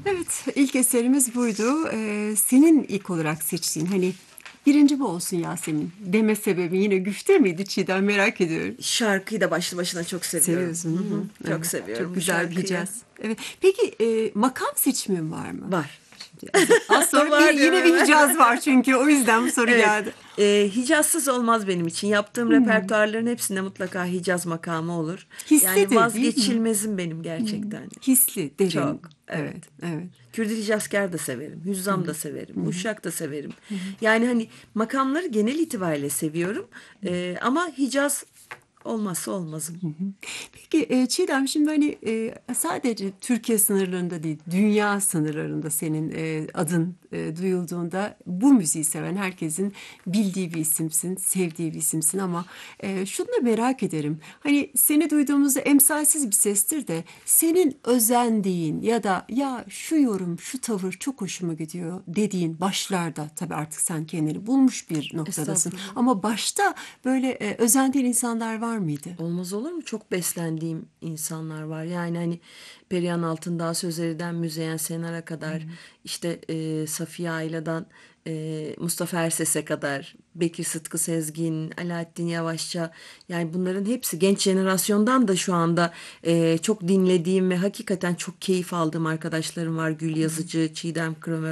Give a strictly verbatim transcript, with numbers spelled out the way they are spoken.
Evet, ilk eserimiz buydu. Ee, senin ilk olarak seçtiğin hani birinci bu olsun Yasemin deme sebebi yine güfte miydi Çiğdem, merak ediyorum. Şarkıyı da başlı başına çok seviyorum. Seviyorsun Hı değil hı, mi? çok Evet, çok seviyorum bu güzel bir şarkıyı. Hicaz. Evet. Peki e, makam seçimin var mı? Var. Şimdi az, az sonra bir Var diyorum yine bir hemen. Hicaz var çünkü o yüzden bu soru Evet. geldi. E, Hicazsız olmaz benim için. Yaptığım repertuarların hepsinde mutlaka Hicaz makamı olur. Yani Hislidir değil mi? vazgeçilmezim benim gerçekten. Hisli, derin. Çok. Evet, Evet. evet. Kürdili Hicazkar da severim. Hüzzam da severim. Uşak da severim. Yani hani makamları genel itibariyle seviyorum. E, ama Hicaz olmazsa olmazım. Peki e, Çiğdem, şimdi hani e, sadece Türkiye sınırlarında değil, dünya sınırlarında senin e, adın e, duyulduğunda bu müziği seven herkesin bildiği bir isimsin, sevdiği bir isimsin ama e, şunu da merak ederim. Hani seni duyduğumuzda emsalsiz bir sestir de senin özendiğin ya da ya şu yorum, şu tavır çok hoşuma gidiyor dediğin başlarda, tabii artık sen kendini bulmuş bir noktadasın Estağfurullah. ama başta böyle e, özendiğin insanlar var mıydı? Olmaz olur mu? Çok beslendiğim insanlar var. Yani hani Perihan Altındağ Sözeri'den Müzeyyen Senar'a kadar, işte e, Safiye Ayla'dan e, Mustafa Erses'e kadar, Bekir Sıtkı Sezgin, Alaaddin Yavaşça, yani bunların hepsi genç jenerasyondan da şu anda e, çok dinlediğim ve hakikaten çok keyif aldığım arkadaşlarım var. Gül Yazıcı, Çiğdem Kırömer